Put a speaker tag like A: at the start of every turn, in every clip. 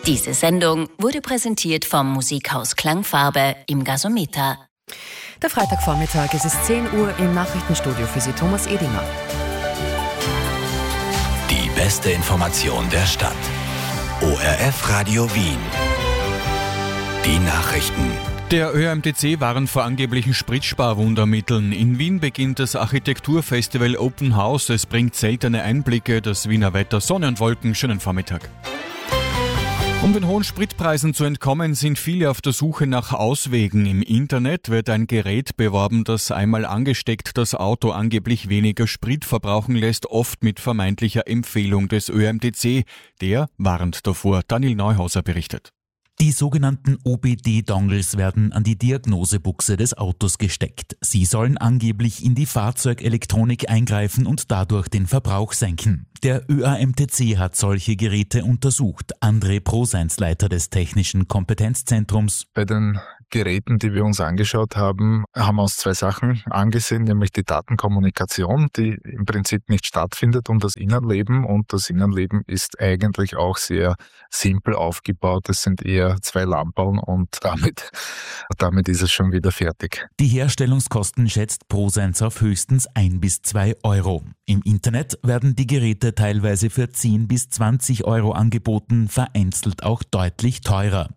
A: Diese Sendung wurde präsentiert vom Musikhaus Klangfarbe im Gasometer.
B: Der Freitagvormittag, es ist 10 Uhr im Nachrichtenstudio für Sie Thomas Edinger.
C: Die beste Information der Stadt. ORF Radio Wien. Die Nachrichten.
D: Der ÖAMTC warnt vor angeblichen Spritsparwundermitteln. In Wien beginnt das Architekturfestival Open House. Es bringt seltene Einblicke. Das Wiener Wetter, Sonne und Wolken. Schönen Vormittag. Um den hohen Spritpreisen zu entkommen, sind viele auf der Suche nach Auswegen. Im Internet wird ein Gerät beworben, das einmal angesteckt das Auto angeblich weniger Sprit verbrauchen lässt, oft mit vermeintlicher Empfehlung des ÖAMTC. Der warnt davor. Daniel Neuhauser berichtet.
E: Die sogenannten OBD-Dongles werden an die Diagnosebuchse des Autos gesteckt. Sie sollen angeblich in die Fahrzeugelektronik eingreifen und dadurch den Verbrauch senken. Der ÖAMTC hat solche Geräte untersucht. André Proseins, Leiter des Technischen Kompetenzzentrums.
F: Bei den Geräten, die wir uns angeschaut haben, haben wir uns 2 Sachen angesehen, nämlich die Datenkommunikation, die im Prinzip nicht stattfindet, und das Innenleben. Und das Innenleben ist eigentlich auch sehr simpel aufgebaut. Es sind eher 2 Lampen und damit ist es schon wieder fertig.
E: Die Herstellungskosten schätzt Proseins auf höchstens 1 bis 2 Euro. Im Internet werden die Geräte teilweise für 10 bis 20 Euro angeboten, vereinzelt auch deutlich teurer.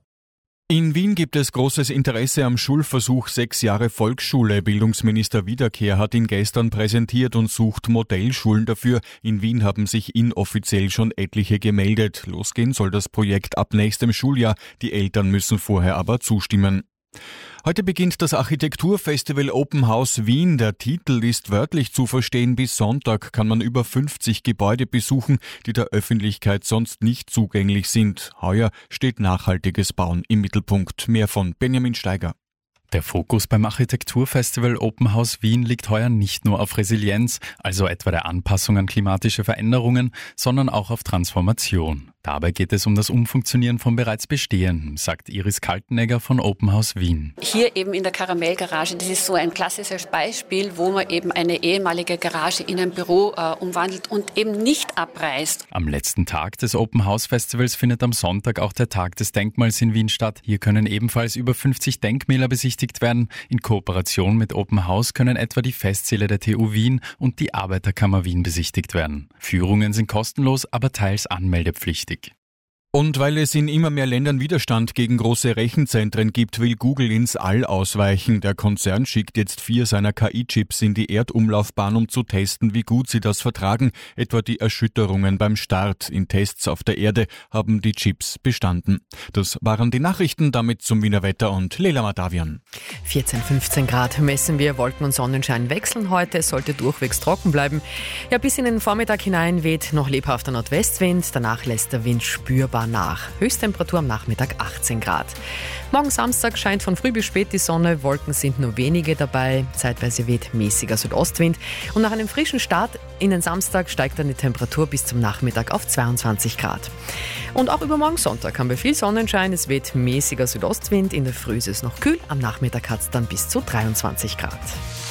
D: In Wien gibt es großes Interesse am Schulversuch 6 Jahre Volksschule. Bildungsminister Wiederkehr hat ihn gestern präsentiert und sucht Modellschulen dafür. In Wien haben sich inoffiziell schon etliche gemeldet. Losgehen soll das Projekt ab nächstem Schuljahr. Die Eltern müssen vorher aber zustimmen. Heute beginnt das Architekturfestival Open House Wien. Der Titel ist wörtlich zu verstehen. Bis Sonntag kann man über 50 Gebäude besuchen, die der Öffentlichkeit sonst nicht zugänglich sind. Heuer steht nachhaltiges Bauen im Mittelpunkt. Mehr von Benjamin Steiger.
G: Der Fokus beim Architekturfestival Open House Wien liegt heuer nicht nur auf Resilienz, also etwa der Anpassung an klimatische Veränderungen, sondern auch auf Transformation. Dabei geht es um das Umfunktionieren von bereits Bestehendem, sagt Iris Kaltenegger von Open House Wien.
H: Hier eben in der Karamellgarage, das ist so ein klassisches Beispiel, wo man eben eine ehemalige Garage in ein Büro umwandelt und eben nicht abreißt.
G: Am letzten Tag des Open House Festivals findet am Sonntag auch der Tag des Denkmals in Wien statt. Hier können ebenfalls über 50 Denkmäler besichtigt werden. In Kooperation mit Open House können etwa die Festsäle der TU Wien und die Arbeiterkammer Wien besichtigt werden. Führungen sind kostenlos, aber teils anmeldepflichtig.
D: Und weil es in immer mehr Ländern Widerstand gegen große Rechenzentren gibt, will Google ins All ausweichen. Der Konzern schickt jetzt 4 seiner KI-Chips in die Erdumlaufbahn, um zu testen, wie gut sie das vertragen. Etwa die Erschütterungen beim Start. In Tests auf der Erde haben die Chips bestanden. Das waren die Nachrichten, damit zum Wiener Wetter und Leila Madavian.
B: 14, 15 Grad messen wir. Wolken und Sonnenschein wechseln heute. Es sollte durchwegs trocken bleiben. Ja, bis in den Vormittag hinein weht noch lebhafter Nordwestwind. Danach lässt der Wind spürbar nach. Höchsttemperatur am Nachmittag 18 Grad. Morgen Samstag scheint von früh bis spät die Sonne. Wolken sind nur wenige dabei. Zeitweise weht mäßiger Südostwind. Und nach einem frischen Start in den Samstag steigt dann die Temperatur bis zum Nachmittag auf 22 Grad. Und auch übermorgen Sonntag haben wir viel Sonnenschein. Es weht mäßiger Südostwind. In der Früh ist es noch kühl. Am Nachmittag hat es dann bis zu 23 Grad.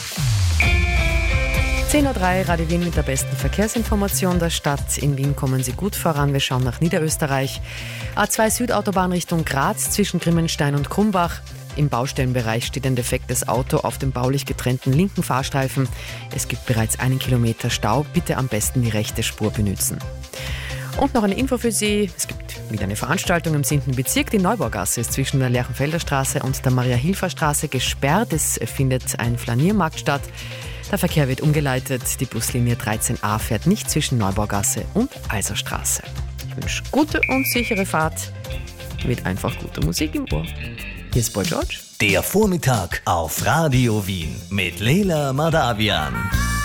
B: 10.03 Uhr, Radio Wien mit der besten Verkehrsinformation der Stadt. In Wien kommen Sie gut voran. Wir schauen nach Niederösterreich. A2 Südautobahn Richtung Graz zwischen Grimmenstein und Krumbach. Im Baustellenbereich steht ein defektes Auto auf dem baulich getrennten linken Fahrstreifen. Es gibt bereits 1 Kilometer Stau. Bitte am besten die rechte Spur benutzen. Und noch eine Info für Sie. Es gibt wieder eine Veranstaltung im 7. Bezirk. Die Neubaugasse ist zwischen der Lerchenfelder Straße und der Maria-Hilfer-Straße gesperrt. Es findet ein Flaniermarkt statt. Der Verkehr wird umgeleitet. Die Buslinie 13a fährt nicht zwischen Neubaugasse und Alserstraße. Ich wünsche gute und sichere Fahrt mit einfach guter Musik im Ohr. Hier ist Boy George.
C: Der Vormittag auf Radio Wien mit Leila Madavian.